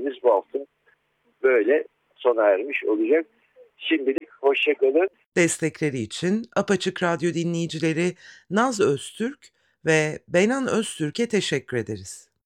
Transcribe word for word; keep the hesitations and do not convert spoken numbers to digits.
bültenimiz bu hafta böyle sona ermiş olacak. Şimdilik hoşça kalın. Destekleri için Apaçık Radyo dinleyicileri Naz Öztürk ve Benan Öztürk'e teşekkür ederiz.